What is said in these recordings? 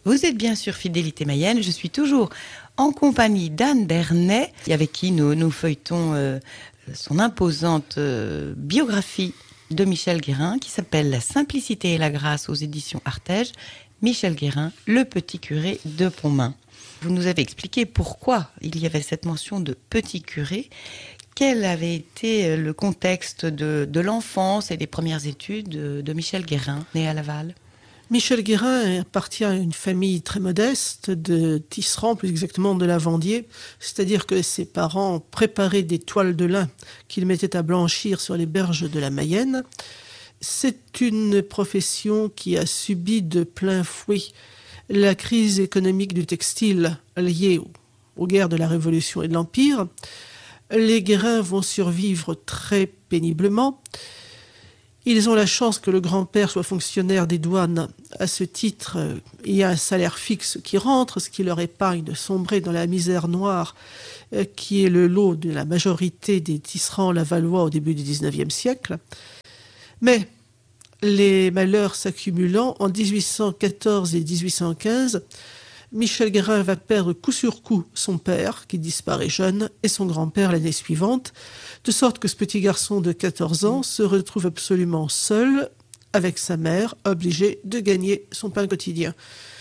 Vous êtes bien sur Fidélité Mayenne, je suis toujours en compagnie d'Anne Bernet, avec qui nous feuilletons son imposante biographie de Michel Guérin, qui s'appelle La simplicité et la grâce aux éditions Artege. Michel Guérin, le petit curé de Pontmain. Vous nous avez expliqué pourquoi il y avait cette mention de petit curé. Quel avait été le contexte de l'enfance et des premières études de Michel Guérin, né à Laval ? Michel Guérin appartient à une famille très modeste de tisserands, plus exactement de lavandiers. C'est-à-dire que ses parents préparaient des toiles de lin qu'ils mettaient à blanchir sur les berges de la Mayenne. C'est une profession qui a subi de plein fouet la crise économique du textile liée aux guerres de la Révolution et de l'Empire. Les Guérins vont survivre très péniblement. Ils ont la chance que le grand-père soit fonctionnaire des douanes. À ce titre, il y a un salaire fixe qui rentre, ce qui leur épargne de sombrer dans la misère noire qui est le lot de la majorité des tisserands lavallois au début du XIXe siècle. Mais les malheurs s'accumulant, en 1814 et 1815, Michel Guérin va perdre coup sur coup son père, qui disparaît jeune, et son grand-père l'année suivante, de sorte que ce petit garçon de 14 ans se retrouve absolument seul avec sa mère, obligé de gagner son pain quotidien.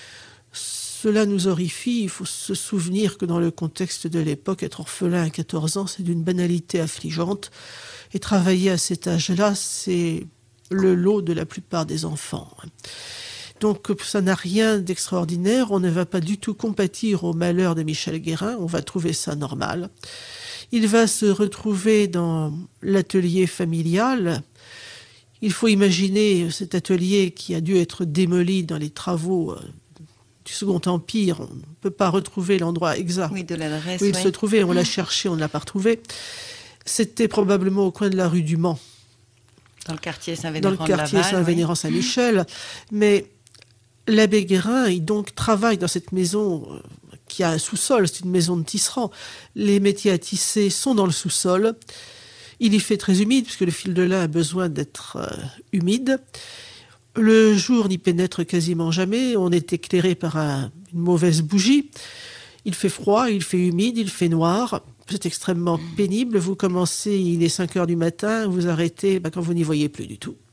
Cela nous horrifie. Il faut se souvenir que dans le contexte de l'époque, être orphelin à 14 ans, c'est d'une banalité affligeante. Et travailler à cet âge-là, c'est le lot de la plupart des enfants. Donc ça n'a rien d'extraordinaire, on ne va pas du tout compatir au malheur de Michel Guérin, on va trouver ça normal. Il va se retrouver dans l'atelier familial. Il faut imaginer cet atelier qui a dû être démoli dans les travaux du Second Empire. On ne peut pas retrouver l'endroit exact de l'adresse, où il se trouvait, on l'a cherché, on ne l'a pas retrouvé. C'était probablement au coin de la rue du Mans. Dans le quartier Saint-Vénérand Dans le quartier Saint-Vénérand-Saint-Michel. Mais l'abbé Guérin, il donc travaille dans cette maison qui a un sous-sol, c'est une maison de tisserand. Les métiers à tisser sont dans le sous-sol. Il y fait très humide, puisque le fil de lin a besoin d'être humide. Le jour n'y pénètre quasiment jamais. On est éclairé par une mauvaise bougie. Il fait froid, il fait humide, il fait noir. C'est extrêmement pénible. Vous commencez, il est 5 heures du matin, vous arrêtez quand vous n'y voyez plus du tout.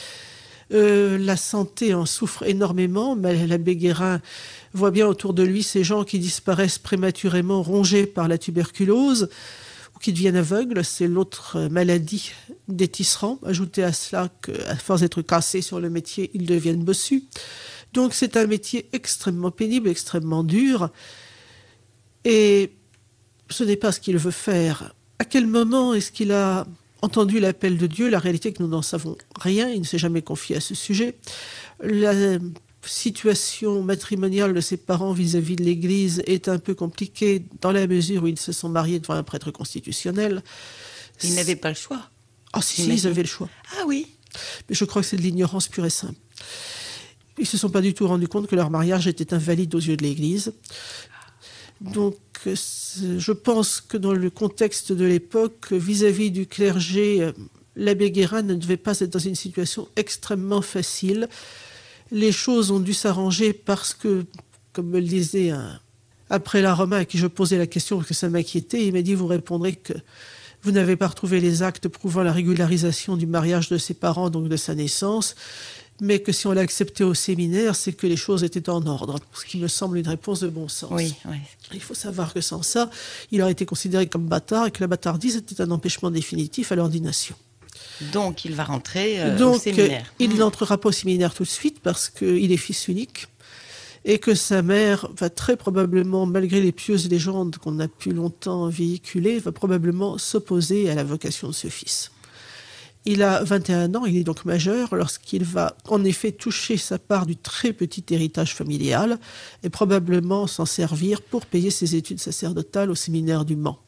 La santé en souffre énormément, mais l'abbé Guérin voit bien autour de lui ces gens qui disparaissent prématurément, rongés par la tuberculose ou qui deviennent aveugles. C'est l'autre maladie des tisserands. Ajoutez à cela qu'à force d'être cassés sur le métier, ils deviennent bossus. Donc c'est un métier extrêmement pénible, extrêmement dur. Et ce n'est pas ce qu'il veut faire. À quel moment est-ce qu'il a entendu l'appel de Dieu? La réalité est que nous n'en savons rien, il ne s'est jamais confié à ce sujet. La situation matrimoniale de ses parents vis-à-vis de l'Église est un peu compliquée dans la mesure où ils se sont mariés devant un prêtre constitutionnel. Ils n'avaient pas le choix. Ah si, ils avaient le choix. Ah oui. Mais je crois que c'est de l'ignorance pure et simple. Ils ne se sont pas du tout rendus compte que leur mariage était invalide aux yeux de l'Église. Donc, je pense que dans le contexte de l'époque, vis-à-vis du clergé, l'abbé Guérin ne devait pas être dans une situation extrêmement facile. Les choses ont dû s'arranger parce que, comme me le disait un prélat romain à qui je posais la question parce que ça m'inquiétait, il m'a dit « Vous répondrez que vous n'avez pas retrouvé les actes prouvant la régularisation du mariage de ses parents, donc de sa naissance, mais que si on l'a accepté au séminaire, c'est que les choses étaient en ordre. » Ce qui me semble une réponse de bon sens. Oui. Il faut savoir que sans ça, il aurait été considéré comme bâtard et que la bâtardise était un empêchement définitif à l'ordination. Donc il va rentrer au séminaire. Il n'entrera pas au séminaire tout de suite parce qu'il est fils unique et que sa mère va très probablement, malgré les pieuses légendes qu'on a pu longtemps véhiculer, va probablement s'opposer à la vocation de ce fils. Il a 21 ans, il est donc majeur lorsqu'il va en effet toucher sa part du très petit héritage familial et probablement s'en servir pour payer ses études sacerdotales au séminaire du Mans.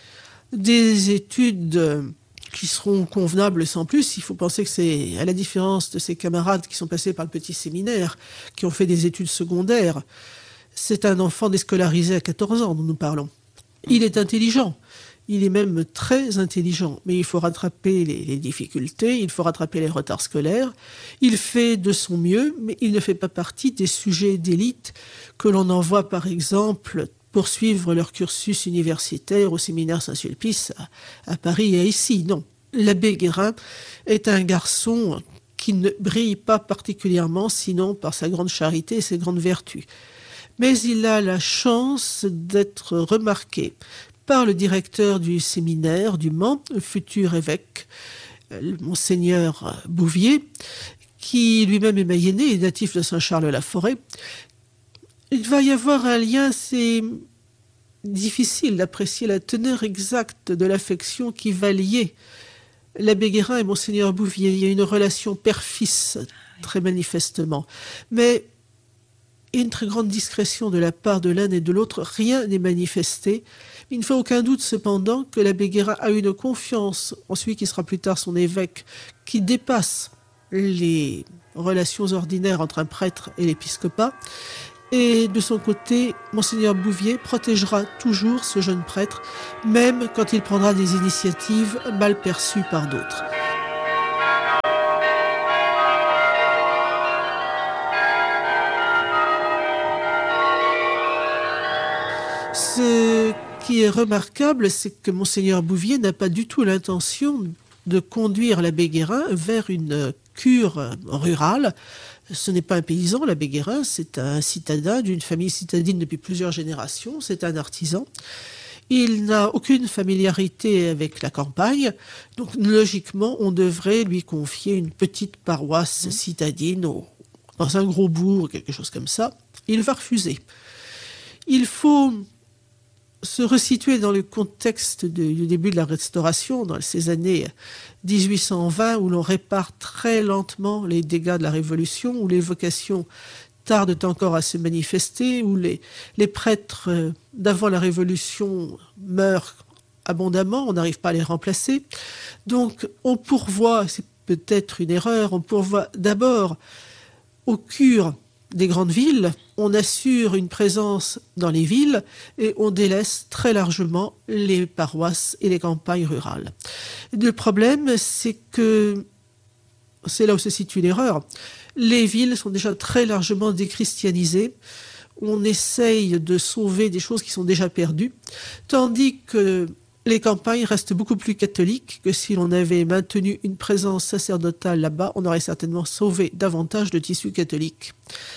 Des études qui seront convenables sans plus. Il faut penser que c'est, à la différence de ses camarades qui sont passés par le petit séminaire, qui ont fait des études secondaires, c'est un enfant déscolarisé à 14 ans dont nous parlons. Il est intelligent. Il est même très intelligent, mais il faut rattraper les difficultés, il faut rattraper les retards scolaires. Il fait de son mieux, mais il ne fait pas partie des sujets d'élite que l'on envoie, par exemple, poursuivre leur cursus universitaire au séminaire Saint-Sulpice à Paris et ici. Non, l'abbé Guérin est un garçon qui ne brille pas particulièrement, sinon par sa grande charité et ses grandes vertus. Mais il a la chance d'être remarqué par le directeur du séminaire du Mans, le futur évêque, Monseigneur Bouvier, qui lui-même est mayennais et natif de Saint-Charles-la-Forêt. Il va y avoir un lien, c'est difficile d'apprécier la teneur exacte de l'affection qui va lier l'abbé Guérin et Monseigneur Bouvier. Il y a une relation père-fils, très manifestement. Mais il y a une très grande discrétion de la part de l'un et de l'autre. Rien n'est manifesté. Il ne fait aucun doute cependant que l'abbé Guérin a une confiance en celui qui sera plus tard son évêque, qui dépasse les relations ordinaires entre un prêtre et l'épiscopat. Et de son côté, Monseigneur Bouvier protégera toujours ce jeune prêtre, même quand il prendra des initiatives mal perçues par d'autres. Ce qui est remarquable, c'est que Monseigneur Bouvier n'a pas du tout l'intention de conduire l'abbé Guérin vers une cure rurale. Ce n'est pas un paysan, l'abbé Guérin, c'est un citadin d'une famille citadine depuis plusieurs générations, c'est un artisan. Il n'a aucune familiarité avec la campagne, donc logiquement, on devrait lui confier une petite paroisse citadine dans un gros bourg, quelque chose comme ça. Il va refuser. Il faut se resituer dans le contexte du début de la Restauration, dans ces années 1820, où l'on répare très lentement les dégâts de la Révolution, où les vocations tardent encore à se manifester, où les prêtres d'avant la Révolution meurent abondamment, on n'arrive pas à les remplacer. Donc on pourvoit, c'est peut-être une erreur, on pourvoit d'abord aux cures des grandes villes, on assure une présence dans les villes et on délaisse très largement les paroisses et les campagnes rurales. Le problème, c'est que, c'est là où se situe l'erreur, les villes sont déjà très largement déchristianisées, on essaye de sauver des choses qui sont déjà perdues, tandis que les campagnes restent beaucoup plus catholiques que si l'on avait maintenu une présence sacerdotale là-bas, on aurait certainement sauvé davantage de tissus catholiques.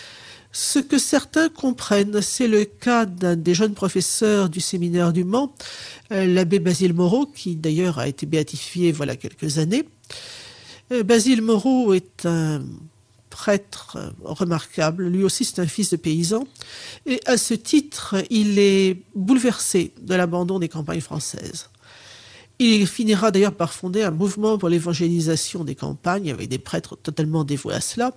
Ce que certains comprennent, c'est le cas d'un des jeunes professeurs du séminaire du Mans, l'abbé Basile Moreau, qui d'ailleurs a été béatifié voilà quelques années. Basile Moreau est un prêtre remarquable, lui aussi c'est un fils de paysan, et à ce titre, il est bouleversé de l'abandon des campagnes françaises. Il finira d'ailleurs par fonder un mouvement pour l'évangélisation des campagnes, avec des prêtres totalement dévoués à cela.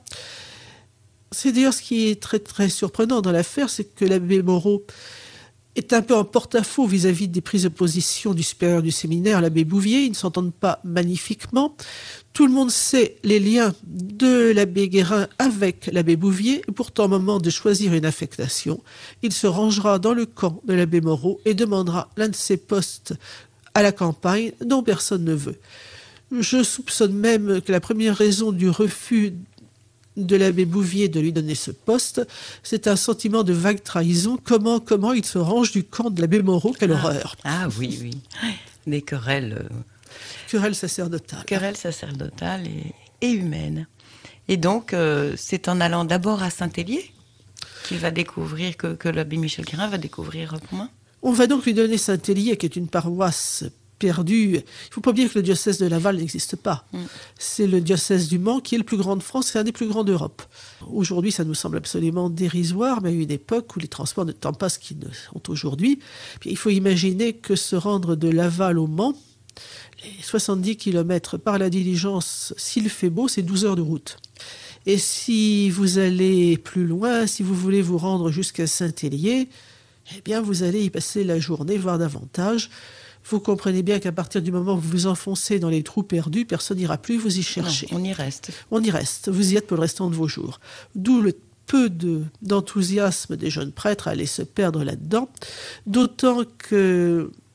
C'est d'ailleurs ce qui est très très surprenant dans l'affaire, c'est que l'abbé Moreau est un peu en porte-à-faux vis-à-vis des prises de position du supérieur du séminaire, l'abbé Bouvier. Ils ne s'entendent pas magnifiquement. Tout le monde sait les liens de l'abbé Guérin avec l'abbé Bouvier. Pourtant, au moment de choisir une affectation, il se rangera dans le camp de l'abbé Moreau et demandera l'un de ses postes à la campagne dont personne ne veut. Je soupçonne même que la première raison du refus de l'abbé Bouvier de lui donner ce poste, c'est un sentiment de vague trahison. Comment il se range du camp de l'abbé Moreau, quelle horreur. Ah oui, oui. Des querelles. Querelles sacerdotales. Querelles sacerdotales et humaines. Et donc, c'est en allant d'abord à Saint-Hélier qu'il va découvrir, que l'abbé Michel Guérin va découvrir Pontmain. On va donc lui donner Saint-Hélier, qui est une paroisse perdue. Il ne faut pas oublier que le diocèse de Laval n'existe pas. C'est le diocèse du Mans qui est le plus grand de France, c'est un des plus grands d'Europe. Aujourd'hui, ça nous semble absolument dérisoire, mais il y a eu une époque où les transports n'étant pas ce qu'ils sont aujourd'hui. Puis, il faut imaginer que se rendre de Laval au Mans, les 70 km par la diligence, s'il fait beau, c'est 12 heures de route. Et si vous allez plus loin, si vous voulez vous rendre jusqu'à Saint-Hélier, eh bien, vous allez y passer la journée, voire davantage. Vous comprenez bien qu'à partir du moment où vous vous enfoncez dans les trous perdus, personne n'ira plus vous y chercher. Non, on y reste. On y reste. Vous y êtes pour le restant de vos jours. D'où le peu d'enthousiasme des jeunes prêtres à aller se perdre là-dedans. D'autant que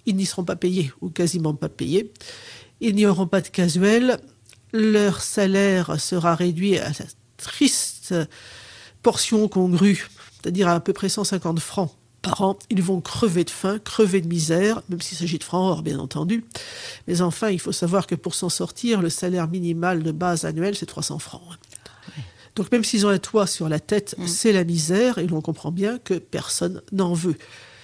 ils n'y seront pas payés ou quasiment pas payés. Ils n'y auront pas de casuel. Leur salaire sera réduit à la triste portion congrue, c'est-à-dire à peu près 150 francs par an. Ils vont crever de faim, crever de misère, même s'il s'agit de francs or, bien entendu. Mais enfin, il faut savoir que pour s'en sortir, le salaire minimal de base annuel, c'est 300 francs. Donc même s'ils ont un toit sur la tête, c'est la misère, et l'on comprend bien que personne n'en veut.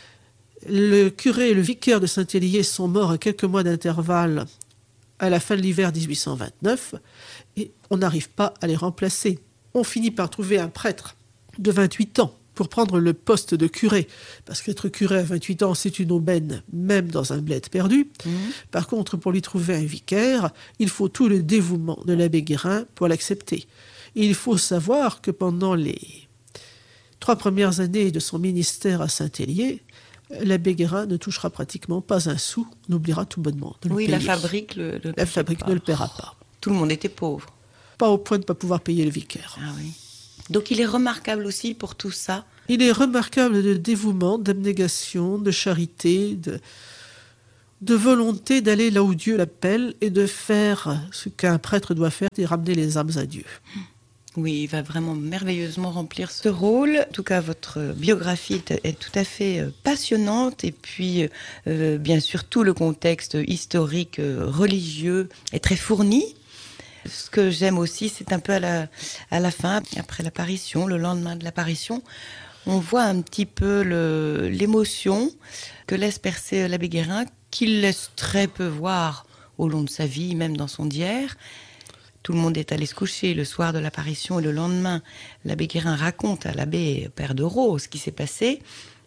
Le curé et le vicaire de Saint-Hélier sont morts à quelques mois d'intervalle à la fin de l'hiver 1829, et on n'arrive pas à les remplacer. On finit par trouver un prêtre de 28 ans pour prendre le poste de curé, parce qu'être curé à 28 ans, c'est une aubaine, même dans un bled perdu. Par contre, pour lui trouver un vicaire, il faut tout le dévouement de l'abbé Guérin pour l'accepter. Et il faut savoir que pendant les 3 premières années de son ministère à Saint-Hélier, l'abbé Guérin ne touchera pratiquement pas un sou, on oubliera tout bonnement de le payer. La fabrique, la fabrique ne le paiera pas. Tout le monde était pauvre. Pas au point de ne pas pouvoir payer le vicaire. Ah oui. Donc il est remarquable aussi pour tout ça. Il est remarquable de dévouement, d'abnégation, de charité, de volonté d'aller là où Dieu l'appelle et de faire ce qu'un prêtre doit faire, et ramener les âmes à Dieu. Oui, il va vraiment merveilleusement remplir ce rôle. En tout cas, votre biographie est tout à fait passionnante. Et puis, bien sûr, tout le contexte historique, religieux est très fourni. Ce que j'aime aussi, c'est un peu à la fin, après l'apparition, le lendemain de l'apparition, on voit un petit peu l'émotion que laisse percer l'abbé Guérin, qu'il laisse très peu voir au long de sa vie, même dans son diaire. Tout le monde est allé se coucher le soir de l'apparition et le lendemain, l'abbé Guérin raconte à l'abbé Père de Raux ce qui s'est passé.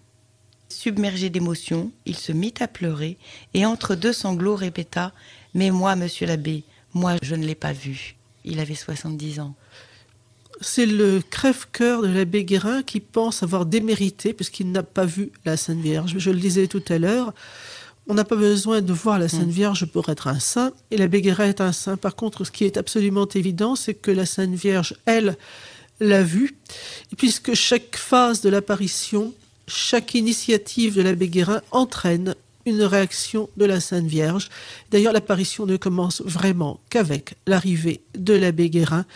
Submergé d'émotion, il se mit à pleurer et entre 2 sanglots répéta « Mais moi, monsieur l'abbé, moi je ne l'ai pas vu ». Il avait 70 ans. C'est le crève-cœur de l'abbé Guérin qui pense avoir démérité puisqu'il n'a pas vu la Sainte Vierge. Je le disais tout à l'heure, on n'a pas besoin de voir la Sainte Vierge pour être un saint, et l'abbé Guérin est un saint. Par contre, ce qui est absolument évident, c'est que la Sainte Vierge, elle, l'a vu, et puisque chaque phase de l'apparition, chaque initiative de l'abbé Guérin entraîne une réaction de la Sainte Vierge. D'ailleurs, l'apparition ne commence vraiment qu'avec l'arrivée de l'abbé Guérin,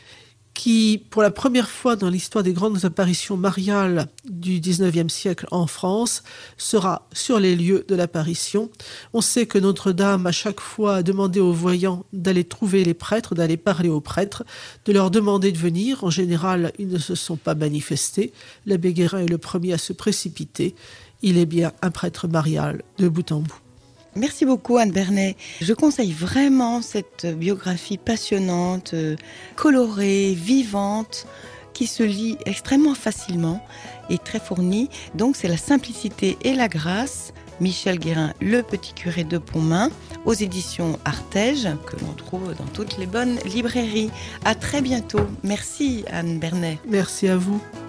qui, pour la première fois dans l'histoire des grandes apparitions mariales du XIXe siècle en France, sera sur les lieux de l'apparition. On sait que Notre-Dame, à chaque fois, a demandé aux voyants d'aller trouver les prêtres, d'aller parler aux prêtres, de leur demander de venir. En général, ils ne se sont pas manifestés. L'abbé Guérin est le premier à se précipiter. Il est bien un prêtre marial de bout en bout. Merci beaucoup Anne Bernet. Je conseille vraiment cette biographie passionnante, colorée, vivante, qui se lit extrêmement facilement et très fournie. Donc c'est La simplicité et la grâce, Michel Guérin, le petit curé de Pontmain, aux éditions Artege, que l'on trouve dans toutes les bonnes librairies. À très bientôt. Merci Anne Bernet. Merci à vous.